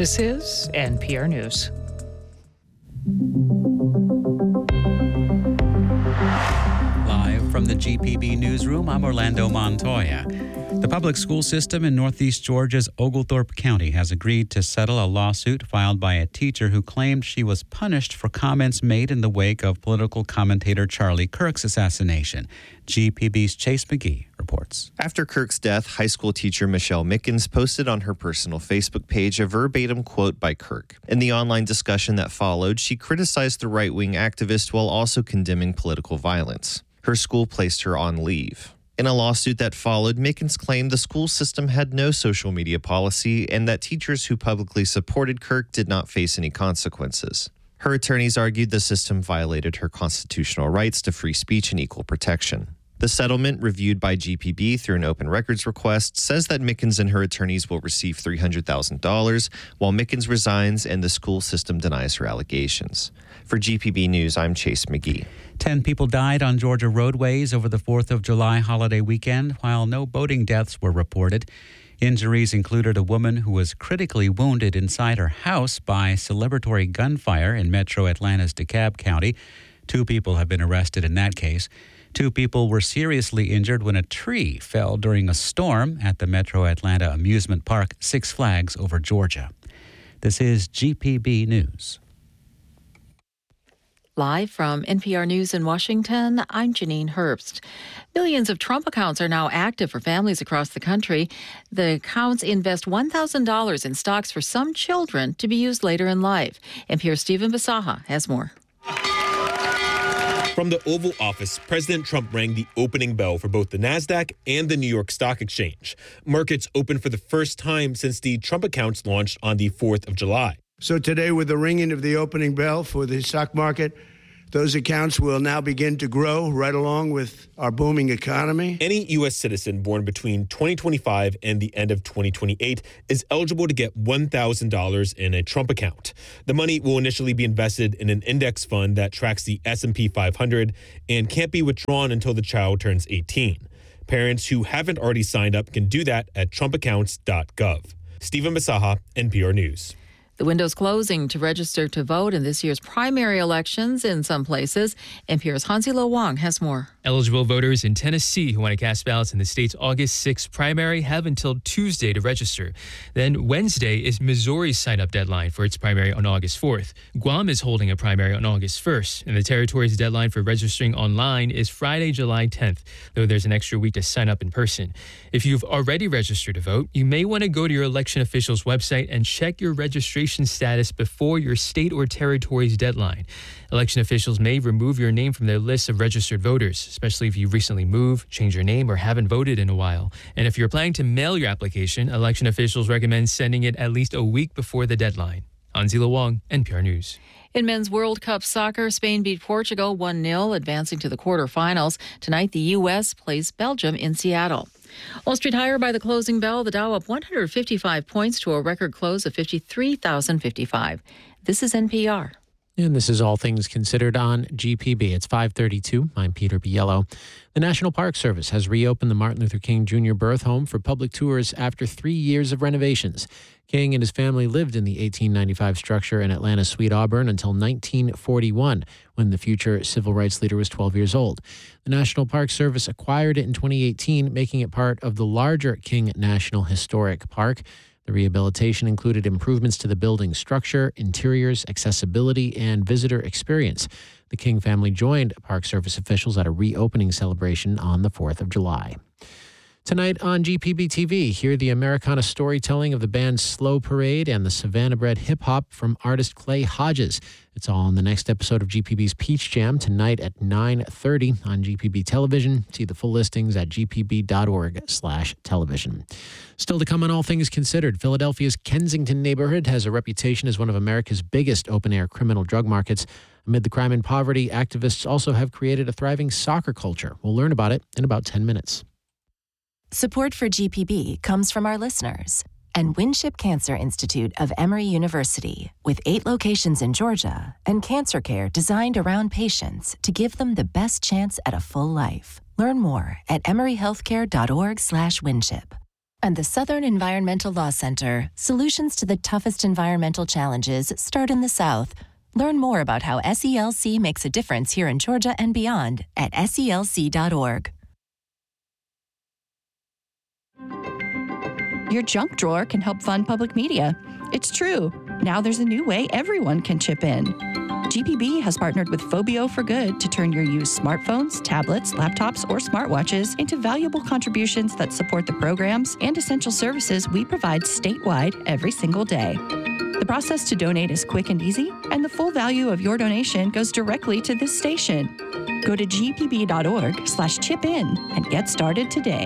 This is NPR News. Live from the GPB newsroom, I'm Orlando Montoya. The public school system in northeast Georgia's Oglethorpe County has agreed to settle a lawsuit filed by a teacher who claimed she was punished for comments made in the wake of political commentator Charlie Kirk's assassination. GPB's Chase McGee reports. After Kirk's death, high school teacher Michelle Mickens posted on her personal Facebook page a verbatim quote by Kirk. In the online discussion that followed, she criticized the right-wing activist while also condemning political violence. Her school placed her on leave. In a lawsuit that followed, Mickens claimed the school system had no social media policy and that teachers who publicly supported Kirk did not face any consequences. Her attorneys argued the system violated her constitutional rights to free speech and equal protection. The settlement, reviewed by GPB through an open records request, says that Mickens and her attorneys will receive $300,000 while Mickens resigns and the school system denies her allegations. For GPB News, I'm Chase McGee. 10 people died on Georgia roadways over the 4th of July holiday weekend, while no boating deaths were reported. Injuries included a woman who was critically wounded inside her house by celebratory gunfire in metro Atlanta's DeKalb County. 2 people have been arrested in that case. 2 people were seriously injured when a tree fell during a storm at the Metro Atlanta amusement park, Six Flags over Georgia. This is GPB News. Live from NPR News in Washington, I'm Janine Herbst. Millions of Trump accounts are now active for families across the country. The accounts invest $1,000 in stocks for some children to be used later in life. NPR's Stephen Bisaha has more. From the Oval Office, President Trump rang the opening bell for both the NASDAQ and the New York Stock Exchange. Markets opened for the first time since the Trump accounts launched on the 4th of July. So today, with the ringing of the opening bell for the stock market, those accounts will now begin to grow right along with our booming economy. Any U.S. citizen born between 2025 and the end of 2028 is eligible to get $1,000 in a Trump account. The money will initially be invested in an index fund that tracks the S&P 500 and can't be withdrawn until the child turns 18. Parents who haven't already signed up can do that at trumpaccounts.gov. Stephen Bisaha, NPR News. The window's closing to register to vote in this year's primary elections in some places. NPR's Hansilo Wang has more. Eligible voters in Tennessee who want to cast ballots in the state's August 6th primary have until Tuesday to register. Then Wednesday is Missouri's sign-up deadline for its primary on August 4th. Guam is holding a primary on August 1st, and the territory's deadline for registering online is Friday, July 10th, though there's an extra week to sign up in person. If you've already registered to vote, you may want to go to your election official's website and check your registration status before your state or territory's deadline. Election officials may remove your name from their list of registered voters, especially if you recently moved, changed your name, or haven't voted in a while. And if you're planning to mail your application, election officials recommend sending it at least a week before the deadline. Anzila Wong, NPR News. In men's World Cup soccer, Spain beat Portugal 1-0, advancing to the quarterfinals. Tonight, the U.S. plays Belgium in Seattle. Wall Street higher by the closing bell. The Dow up 155 points to a record close of 53,055. This is NPR. And this is All Things Considered on GPB. It's 5:32. I'm Peter Biello. The National Park Service has reopened the Martin Luther King Jr. birth home for public tours after 3 years of renovations. King and his family lived in the 1895 structure in Atlanta's Sweet Auburn until 1941, when the future civil rights leader was 12 years old. The National Park Service acquired it in 2018, making it part of the larger King National Historic Park. The rehabilitation included improvements to the building's structure, interiors, accessibility, and visitor experience. The King family joined Park Service officials at a reopening celebration on the 4th of July. Tonight on GPB TV, hear the Americana storytelling of the band Slow Parade and the Savannah-bred hip-hop from artist Clay Hodges. It's all in the next episode of GPB's Peach Jam tonight at 9:30 on GPB Television. See the full listings at gpb.org/television. Still to come on All Things Considered, Philadelphia's Kensington neighborhood has a reputation as one of America's biggest open-air criminal drug markets. Amid the crime and poverty, activists also have created a thriving soccer culture. We'll learn about it in about 10 minutes. Support for GPB comes from our listeners and Winship Cancer Institute of Emory University, with 8 locations in Georgia and cancer care designed around patients to give them the best chance at a full life. Learn more at emoryhealthcare.org/winship. And the Southern Environmental Law Center. Solutions to the toughest environmental challenges start in the South. Learn more about how SELC makes a difference here in Georgia and beyond at SELC.org. Your junk drawer can help fund public media. It's true. Now there's a new way everyone can chip in. GPB has partnered with Phobio for Good to turn your used smartphones, tablets, laptops, or smartwatches into valuable contributions that support the programs and essential services we provide statewide every single day. The process to donate is quick and easy, and the full value of your donation goes directly to this station. Go to gpb.org/chip-in and get started today.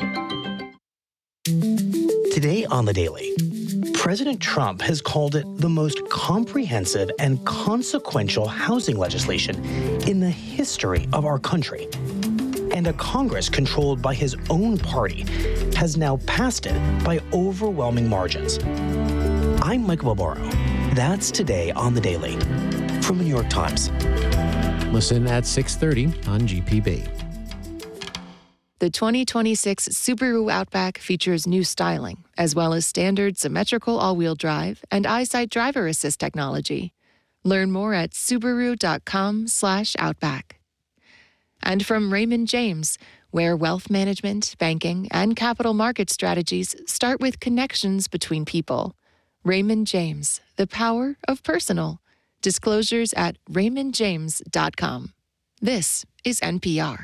Today on The Daily, President Trump has called it the most comprehensive and consequential housing legislation in the history of our country. And a Congress controlled by his own party has now passed it by overwhelming margins. I'm Mike Barbaro. That's Today on The Daily from the New York Times. Listen at 6:30 on GPB. The 2026 Subaru Outback features new styling, as well as standard symmetrical all-wheel drive and EyeSight driver assist technology. Learn more at Subaru.com/Outback. And from Raymond James, where wealth management, banking, and capital market strategies start with connections between people. Raymond James, the power of personal. Disclosures at raymondjames.com. This is NPR.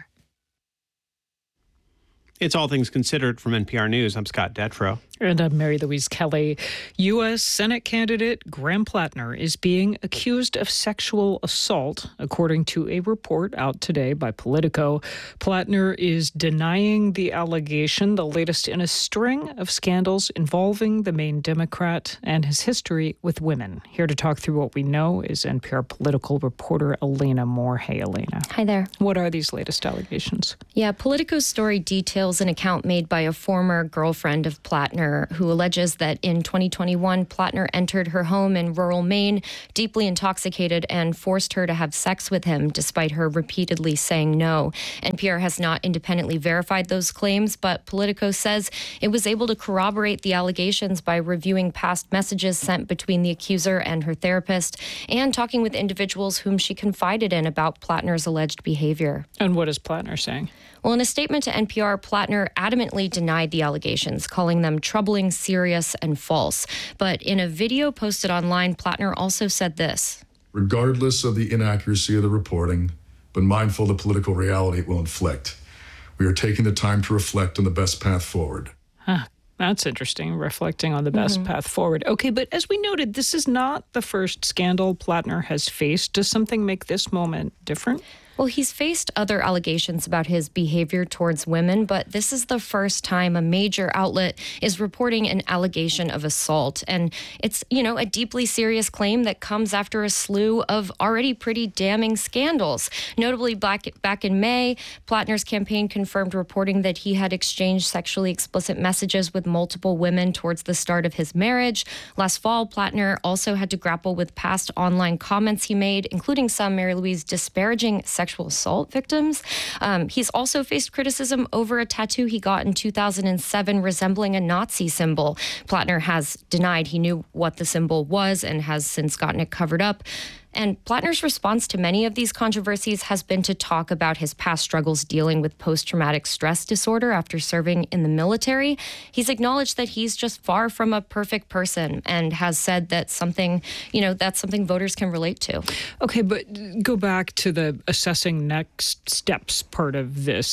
It's All Things Considered from NPR News. I'm Scott Detrow. And I'm Mary Louise Kelly. U.S. Senate candidate Graham Plattner is being accused of sexual assault, according to a report out today by Politico. Plattner is denying the allegation, the latest in a string of scandals involving the Maine Democrat and his history with women. Here to talk through what we know is NPR political reporter Elena Moore. Hey, Elena. Hi there. What are these latest allegations? Yeah, Politico's story details an account made by a former girlfriend of Plattner who alleges that in 2021, Plattner entered her home in rural Maine, deeply intoxicated, and forced her to have sex with him, despite her repeatedly saying no. NPR has not independently verified those claims, but Politico says it was able to corroborate the allegations by reviewing past messages sent between the accuser and her therapist, and talking with individuals whom she confided in about Plattner's alleged behavior. And what is Plattner saying? Well, in a statement to NPR, Plattner adamantly denied the allegations, calling them troubling, serious, and false. But in a video posted online, Plattner also said this. Regardless of the inaccuracy of the reporting, but mindful of the political reality it will inflict, we are taking the time to reflect on the best path forward. That's interesting, reflecting on the best path forward. Okay, but as we noted, this is not the first scandal Plattner has faced. Does something make this moment different? Well, he's faced other allegations about his behavior towards women, but this is the first time a major outlet is reporting an allegation of assault. And it's, a deeply serious claim that comes after a slew of already pretty damning scandals. Notably, back in May, Plattner's campaign confirmed reporting that he had exchanged sexually explicit messages with multiple women towards the start of his marriage. Last fall, Plattner also had to grapple with past online comments he made, including some, Mary Louise, disparaging sexual assault victims. He's also faced criticism over a tattoo he got in 2007 resembling a Nazi symbol. Plattner has denied he knew what the symbol was and has since gotten it covered up. And Plattner's response to many of these controversies has been to talk about his past struggles dealing with post-traumatic stress disorder after serving in the military. He's acknowledged that he's just far from a perfect person and has said that that's something voters can relate to. Okay, but go back to the assessing next steps part of this.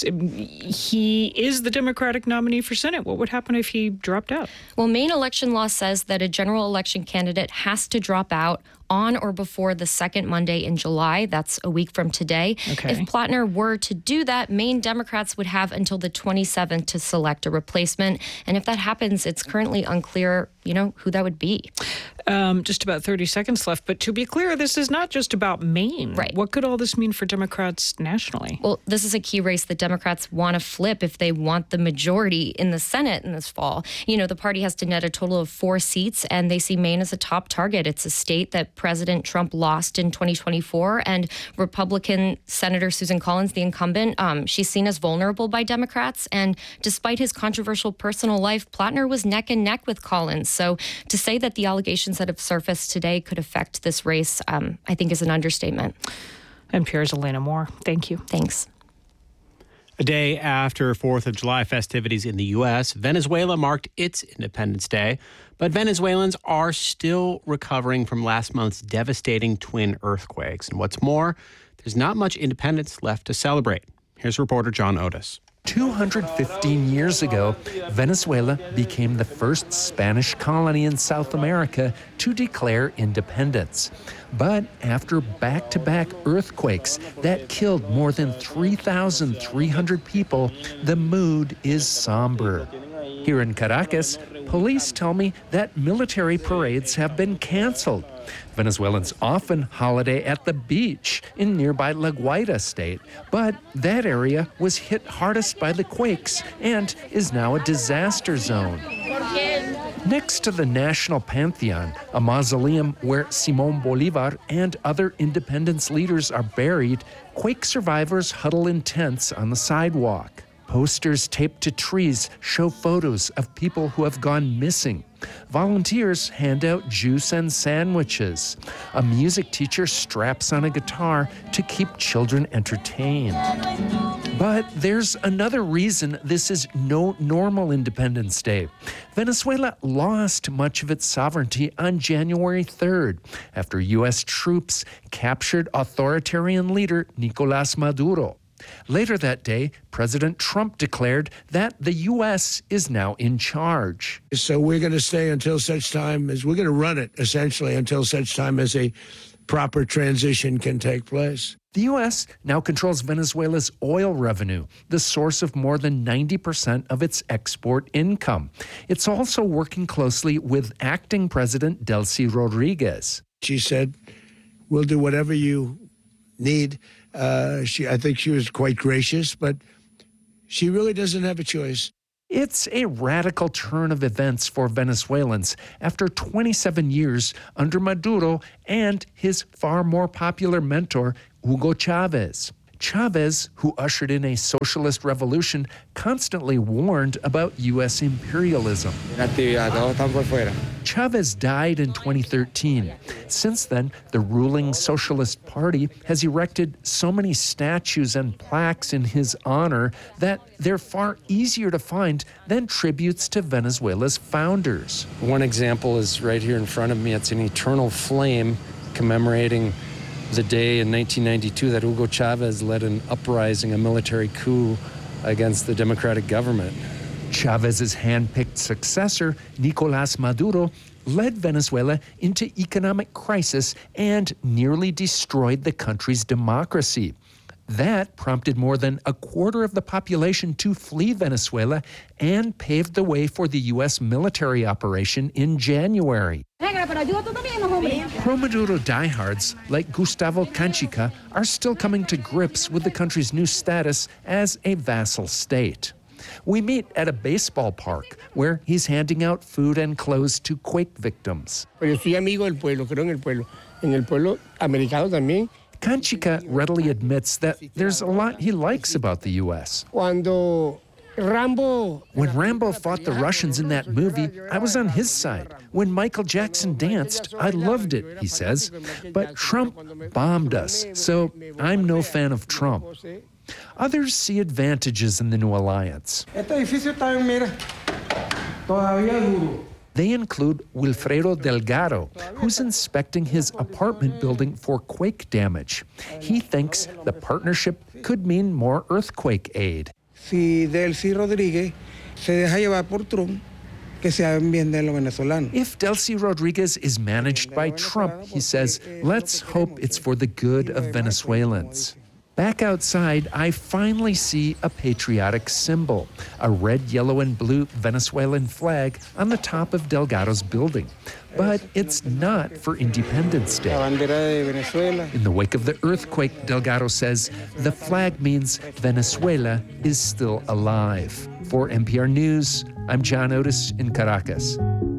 He is the Democratic nominee for Senate. What would happen if he dropped out? Well, Maine election law says that a general election candidate has to drop out on or before the second Monday in July. That's a week from today. Okay. If Plattner were to do that, Maine Democrats would have until the 27th to select a replacement. And if that happens, it's currently unclear, who that would be. Just about 30 seconds left. But to be clear, this is not just about Maine. Right. What could all this mean for Democrats nationally? Well, this is a key race that Democrats want to flip if they want the majority in the Senate in this fall. The party has to net a total of 4 seats, and they see Maine as a top target. It's a state that President Trump lost in 2024, and Republican Senator Susan Collins, the incumbent, she's seen as vulnerable by Democrats. And despite his controversial personal life, Plattner was neck and neck with Collins. So to say that the allegations that have surfaced today could affect this race, I think is an understatement. NPR's Elena Moore. Thank you. Thanks. A day after 4th of July festivities in the U.S., Venezuela marked its Independence Day. But Venezuelans are still recovering from last month's devastating twin earthquakes. And what's more, there's not much independence left to celebrate. Here's reporter John Otis. 215 years ago, Venezuela became the first Spanish colony in South America to declare independence. But after back-to-back earthquakes that killed more than 3,300 people, the mood is somber. Here in Caracas, police tell me that military parades have been canceled. Venezuelans often holiday at the beach in nearby La Guaira state, but that area was hit hardest by the quakes and is now a disaster zone. Next to the National Pantheon, a mausoleum where Simón Bolívar and other independence leaders are buried, quake survivors huddle in tents on the sidewalk. Posters taped to trees show photos of people who have gone missing. Volunteers hand out juice and sandwiches. A music teacher straps on a guitar to keep children entertained. But there's another reason this is no normal Independence Day. Venezuela lost much of its sovereignty on January 3rd after U.S. troops captured authoritarian leader Nicolás Maduro. Later that day, President Trump declared that the U.S. is now in charge. So we're going to stay until such time as we're going to run it, essentially, until such time as a proper transition can take place. The U.S. now controls Venezuela's oil revenue, the source of more than 90% of its export income. It's also working closely with acting President Delcy Rodriguez. She said, we'll do whatever you need. I think she was quite gracious, but she really doesn't have a choice. It's a radical turn of events for Venezuelans after 27 years under Maduro and his far more popular mentor, Hugo Chavez. Chavez, who ushered in a socialist revolution, constantly warned about U.S. imperialism. Chavez died in 2013. Since then, the ruling Socialist Party has erected so many statues and plaques in his honor that they're far easier to find than tributes to Venezuela's founders. One example is right here in front of me. It's an eternal flame commemorating the day in 1992 that Hugo Chavez led an uprising, a military coup against the democratic government. Chavez's hand-picked successor, Nicolás Maduro, led Venezuela into economic crisis and nearly destroyed the country's democracy. That prompted more than a quarter of the population to flee Venezuela and paved the way for the U.S. military operation in January. Pro-Maduro diehards like Gustavo Canchica are still coming to grips with the country's new status as a vassal state. We meet at a baseball park where he's handing out food and clothes to quake victims. Canchica readily admits that there's a lot he likes about the U.S. When Rambo fought the Russians in that movie, I was on his side. When Michael Jackson danced, I loved it, he says. But Trump bombed us, so I'm no fan of Trump. Others see advantages in the new alliance. They include Wilfredo Delgado, who's inspecting his apartment building for quake damage. He thinks the partnership could mean more earthquake aid. Si Delcy Rodriguez se deja llevar por Trump, que se hagan bien de los venezolanos. If Delcy Rodriguez is managed by Trump, he says, let's hope it's for the good of Venezuelans. Back outside, I finally see a patriotic symbol, a red, yellow, and blue Venezuelan flag on the top of Delgado's building. But it's not for Independence Day. In the wake of the earthquake, Delgado says, the flag means Venezuela is still alive. For NPR News, I'm John Otis in Caracas.